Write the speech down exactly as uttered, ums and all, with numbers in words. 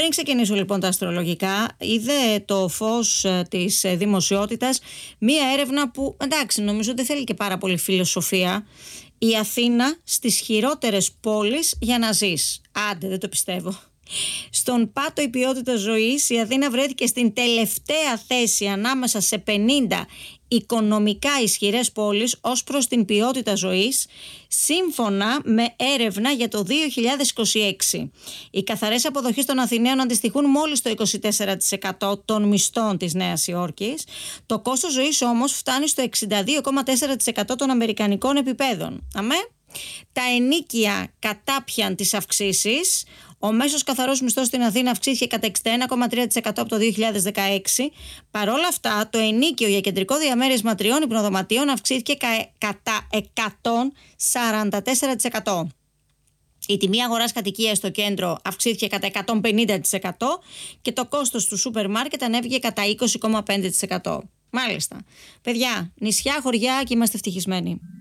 Πριν ξεκινήσω λοιπόν τα αστρολογικά, είδε το φως της δημοσιότητας μία έρευνα που, εντάξει, νομίζω ότι θέλει και πάρα πολύ φιλοσοφία. Η Αθήνα στις χειρότερες πόλεις για να ζεις. Άντε, δεν το πιστεύω. Στον πάτο η ποιότητα ζωής, η Αθήνα βρέθηκε στην τελευταία θέση ανάμεσα σε πενήντα οικονομικά ισχυρές πόλεις ως προς την ποιότητα ζωής, σύμφωνα με έρευνα για το δύο χιλιάδες είκοσι έξι. Οι καθαρές αποδοχές των Αθηναίων αντιστοιχούν μόλις το είκοσι τέσσερα τοις εκατό των μισθών της Νέας Υόρκης. Το κόστος ζωής όμως φτάνει στο εξήντα δύο κόμμα τέσσερα τοις εκατό των αμερικανικών επιπέδων. Αμέ. Τα ενοίκια κατάπιαν τις αυξήσεις. Ο μέσος καθαρός μισθός στην Αθήνα αυξήθηκε κατά εξήντα ένα κόμμα τρία τοις εκατό από το δύο χιλιάδες δεκαέξι. Παρ' όλα αυτά, το ενοίκιο για κεντρικό διαμέρισμα τριών υπνοδωματίων αυξήθηκε κα, κατά εκατόν σαράντα τέσσερα τοις εκατό. Η τιμή αγοράς κατοικίας στο κέντρο αυξήθηκε κατά εκατόν πενήντα τοις εκατό και το κόστος του σούπερ μάρκετ ανέβηκε κατά είκοσι κόμμα πέντε τοις εκατό. Μάλιστα. Παιδιά, νησιά, χωριά και είμαστε ευτυχισμένοι.